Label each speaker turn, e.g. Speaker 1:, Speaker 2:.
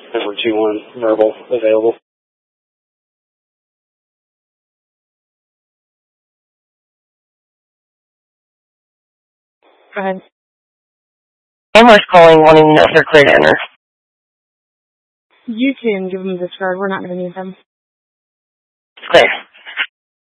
Speaker 1: Number 21 verbal available.
Speaker 2: Go ahead.
Speaker 3: Amber's calling, wanting to know if they're clear to enter.
Speaker 2: You can give them this card. We're not going to need them.
Speaker 3: It's clear.